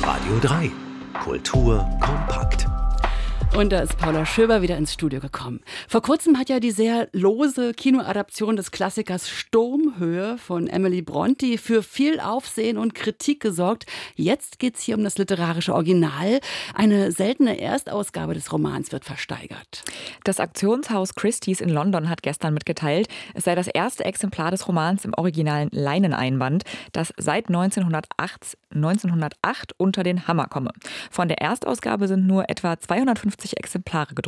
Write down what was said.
Radio 3. Kultur kompakt. Und da ist Paula Schöber wieder ins Studio gekommen. Vor kurzem hat ja die sehr lose Kinoadaption des Klassikers Sturmhöhe von Emily Brontë für viel Aufsehen und Kritik gesorgt. Jetzt geht es hier um das literarische Original. Eine seltene Erstausgabe des Romans wird versteigert. Das Auktionshaus Christie's in London hat gestern mitgeteilt, es sei das erste Exemplar des Romans im originalen Leineneinband, das seit 1908 unter den Hammer komme. Von der Erstausgabe sind nur etwa 250 Exemplare gedruckt.